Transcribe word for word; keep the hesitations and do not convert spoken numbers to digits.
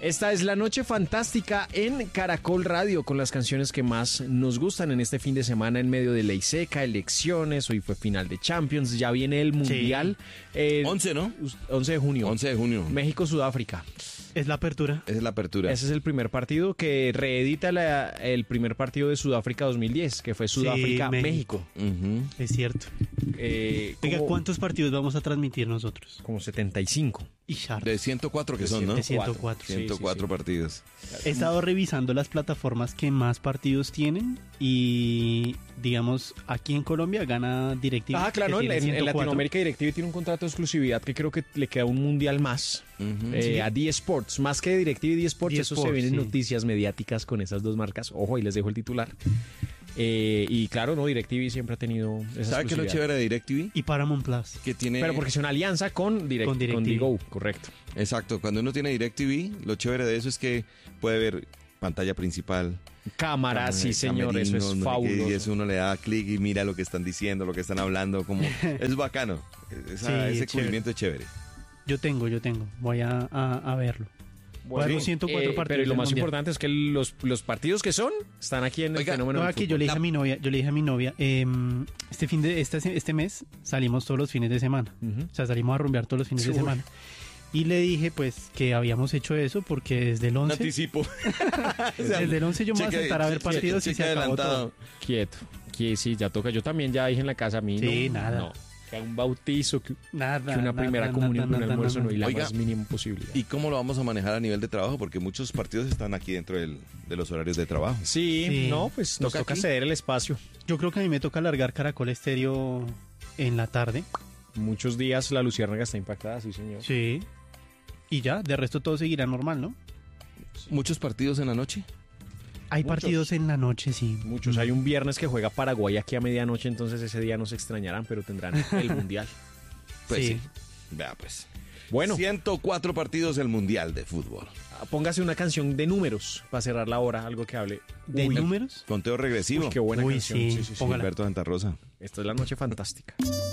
Esta es la noche fantástica en Caracol Radio con las canciones que más nos gustan en este fin de semana en medio de ley seca, elecciones, hoy fue final de Champions, ya viene el Mundial. Sí. Eh, once, ¿no? once de junio. once de junio. México-Sudáfrica. Es la apertura. Esa es la apertura. Ese es el primer partido que reedita la, el primer partido de Sudáfrica dos mil diez, que fue Sudáfrica-México. Sí, Uh-huh. es cierto. Eh, Oiga, como, ¿cuántos partidos vamos a transmitir nosotros? como setenta y cinco. Y Sharp. De ciento cuatro que De son, ¿no? De ciento cuatro. Sí, ciento cuatro sí, sí. partidos. He estado revisando las plataformas que más partidos tienen y, digamos, aquí en Colombia gana DirecTV. Ah, claro, que en, tiene en ciento cuatro. Latinoamérica DirecTV tiene un contrato de exclusividad que creo que le queda un mundial más. Uh-huh. Eh, Sí. A D Sports, más que DirecTV, D Sports, D eso Sports, se vienen sí. noticias mediáticas con esas dos marcas. Ojo, y les dejo el titular. Eh, y claro, no, DirecTV siempre ha tenido esa ¿Sabe qué es lo exclusividad. chévere de DirecTV? Y Paramount Plus. Que tiene... Pero porque es una alianza con, direct, Con con DirecTV. Digo, correcto. Exacto, cuando uno tiene DirecTV, lo chévere de eso es que puede ver pantalla principal. Cámara, sí Cam- señor, eso camerinos, es no sé qué, fabuloso. Y eso uno le da clic y mira lo que están diciendo, lo que están hablando, como es bacano. Esa- Sí, ese chévere. cubrimiento es chévere. Yo tengo, yo tengo. Voy a, a, a verlo. Bueno, Bueno, ciento cuatro eh, partidos pero y lo del más Mundial. importante es que los, los partidos que son están aquí en el Oiga, fenómeno No, del aquí fútbol. yo le dije La- a mi novia, yo le dije a mi novia, eh, este fin de este, este mes salimos todos los fines de semana. Ujú. O sea, salimos a rumbear todos los fines de Uy. semana. Y le dije, pues, que habíamos hecho eso porque desde el Un once, anticipo. desde el once yo me voy a Cheque- sentar a ver cheque- partidos y cheque se acabó adelantado. todo. Quieto, que sí, ya toca. Yo también ya dije en la casa a mí. Sí, no, nada. No, que un bautizo, que, Nada, que una nada, primera nada, comunión, nada, que un nada, almuerzo, nada. no, y la Oiga, más mínima posibilidad. ¿Y cómo lo vamos a manejar a nivel de trabajo? Porque muchos partidos están aquí dentro del- de los horarios de trabajo. Sí, Sí. no, pues nos ¿Toca toca aquí? ceder el espacio. Yo creo que a mí me toca alargar Caracol Estéreo en la tarde. Muchos días la luciérnaga está impactada, sí señor. Sí. Y ya, de resto todo seguirá normal, ¿no? Muchos partidos en la noche. Hay Muchos. partidos en la noche, sí. Muchos. Hay un viernes que juega Paraguay aquí a medianoche, entonces ese día nos extrañarán, pero tendrán el mundial. Pues sí. Sí. Vea pues. Bueno, ciento cuatro partidos del Mundial de Fútbol. póngase una canción de números para cerrar la hora, algo que hable. ¿De Uy, números? Conteo regresivo. uy, qué buena Uy, canción. sí, Sí, sí, sí. póngala. Gilberto Santa Rosa. Esta es la noche fantástica.